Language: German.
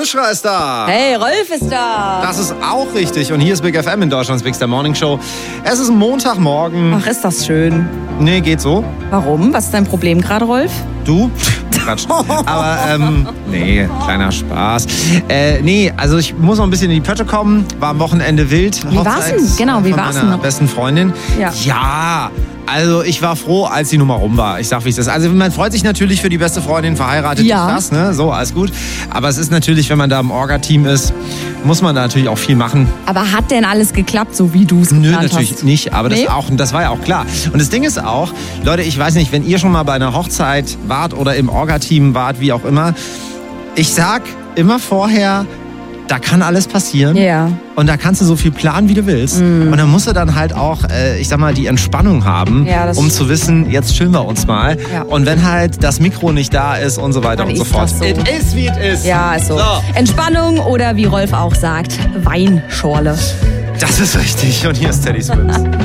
Buschra ist da. Hey, Rolf ist da. Das ist auch richtig. Und hier ist Big FM in Deutschlands Big Star Morning Show. Es ist Montagmorgen. Ach, ist das schön. Nee, geht so. Warum? Was ist dein Problem gerade, Rolf? Du? Quatsch. Aber, nee, kleiner Spaß. Nee, also ich muss noch ein bisschen in die Pötte kommen. War am Wochenende wild. Wie war's denn? Genau, wie war's denn? Von meiner besten Freundin. Ja. Also ich war froh, als die Nummer rum war. Ich sag, wie es ist. Also man freut sich natürlich für die beste Freundin, verheiratet ist das, ne? So, alles gut. Aber es ist natürlich, wenn man da im Orga-Team ist, muss man da natürlich auch viel machen. Aber hat denn alles geklappt, so wie du es geplant hast? Nö, natürlich nicht. Aber das war ja auch klar. Und das Ding ist auch, Leute, ich weiß nicht, wenn ihr schon mal bei einer Hochzeit wart oder im Orga-Team wart, wie auch immer, ich sag immer vorher, da kann alles passieren. Ja. Und da kannst du so viel planen, wie du willst. Und dann musst du dann halt auch, ich sag mal, die Entspannung haben, um zu wissen, jetzt chillen wir uns mal. Ja. Und wenn halt das Mikro nicht da ist und so weiter dann und so fort. So. It is, wie it is. Ja, ist so. Entspannung oder wie Rolf auch sagt, Weinschorle. Das ist richtig. Und hier ist Teddy Swims.